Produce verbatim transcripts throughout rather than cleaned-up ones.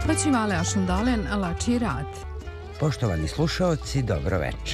Počivale ašundalen lači rad. Poštovani slušaoci, dobro večer.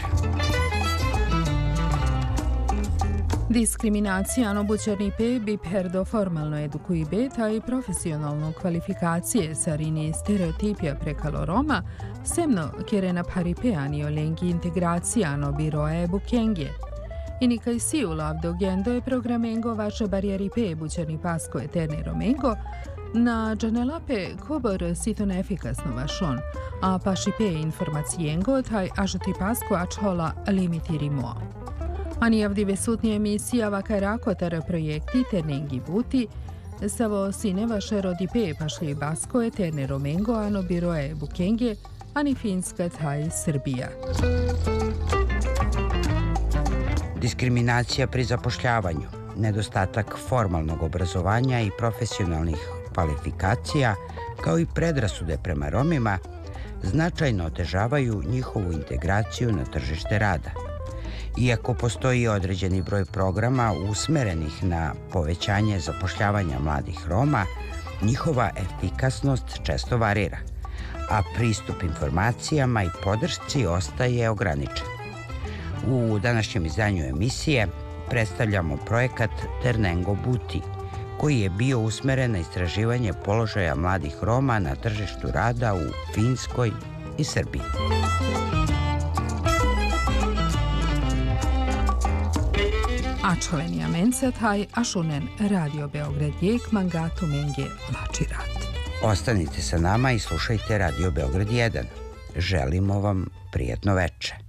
Diskriminacija obućarni bi perdo formalno edukujbe taj profesionalno kvalifikacije sarini stereotipija prekalo Roma, semno kerena paripeani olengi integracijano biroe bukengje. I kaj si ulavdo gendo je programengo vaše barijeripe bućarni pasko eterne romengo, na džanelape kobor siton efikasno vašon, a pašipe informacijengo taj ažoti pasko ačhola limitirimo. Ani avdi besutni emisija vakarakotar projekti ternengi buti, savo sine vaše rodipe pašli basko eterne romengo ano biroe bukenge, ani Finska taj Srbija. Diskriminacija pri zapošljavanju, nedostatak formalnog obrazovanja i profesionalnih kvalifikacija, kao i predrasude prema Romima, značajno otežavaju njihovu integraciju na tržište rada. Iako postoji određeni broj programa usmerenih na povećanje zapošljavanja mladih Roma, njihova efikasnost često varira, a pristup informacijama i podršci ostaje ograničen. U današnjem izdanju emisije predstavljamo projekat Ternengo Buti, koji je bio usmeren na istraživanje položaja mladih Roma na tržištu rada u Finskoj i Srbiji. Ačolenija menca taj ašunen Radio Beograd jek mangatu menge lači rad. Ostanite sa nama i slušajte Radio Beograd jedan. Želimo vam prijetno večer.